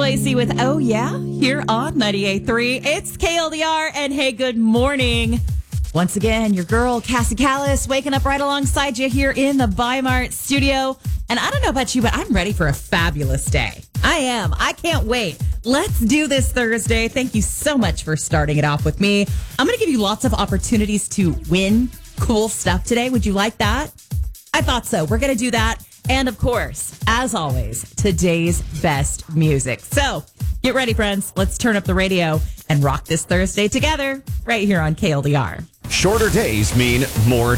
Lacey with Oh Yeah here on 98.3. It's KLDR, and hey, good morning. Once again, your girl, Cassie Callis, waking up right alongside you here in the Bi-Mart studio. And I don't know about you, but I'm ready for a fabulous day. I am. I can't wait. Let's do this Thursday. Thank you so much for starting it off with me. I'm going to give you lots of opportunities to win cool stuff today. Would you like that? I thought so. We're going to do that. And of course, as always, today's best music. So get ready, friends. Let's turn up the radio and rock this Thursday together right here on KLDR. Shorter days mean more